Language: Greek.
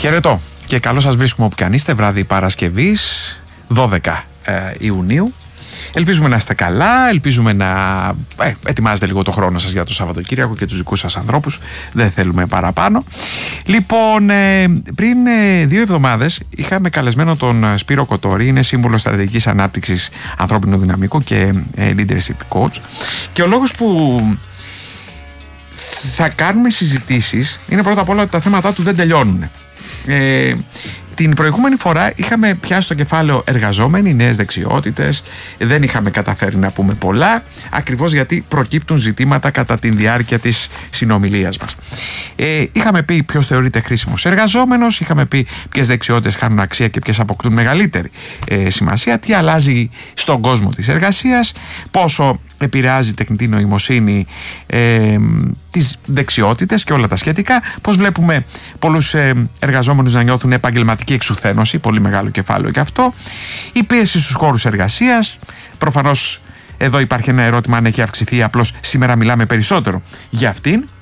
Χαιρετώ και καλό σας βρίσκουμε όπου και αν είστε, βράδυ Παρασκευής 12 Ιουνίου. Ελπίζουμε να είστε καλά, ελπίζουμε να ετοιμάζετε λίγο το χρόνο σας για το Σαββατοκύριακο και τους δικούς σας ανθρώπους, δεν θέλουμε παραπάνω. Λοιπόν, πριν 2 εβδομάδες είχαμε καλεσμένο τον Σπύρο Κοτόρη, είναι σύμβουλος στρατηγικής ανάπτυξης ανθρώπινου δυναμικού και leadership coach, και ο λόγος που θα κάνουμε συζητήσεις είναι πρώτα απ' όλα ότι τα θέματα του δεν τελειώνουν. Την προηγούμενη φορά είχαμε πιάσει το κεφάλαιο εργαζόμενοι, νέες δεξιότητες, δεν είχαμε καταφέρει να πούμε πολλά, ακριβώς γιατί προκύπτουν ζητήματα κατά τη διάρκεια της συνομιλίας μας. Είχαμε πει ποιος θεωρείται χρήσιμος εργαζόμενος, είχαμε πει ποιες δεξιότητες χάνουν αξία και ποιες αποκτούν μεγαλύτερη σημασία, τι αλλάζει στον κόσμο της εργασίας, πόσο επηρεάζει η τεχνητή νοημοσύνη τις δεξιότητες και όλα τα σχετικά, πώς βλέπουμε πολλούς εργαζόμενους να νιώθουν επαγγελματική εξουθένωση, πολύ μεγάλο κεφάλαιο και αυτό, η πίεση στους χώρους εργασίας. Προφανώς εδώ υπάρχει ένα ερώτημα αν έχει αυξηθεί, απλώς σήμερα μιλάμε περισσότερο για αυτήν.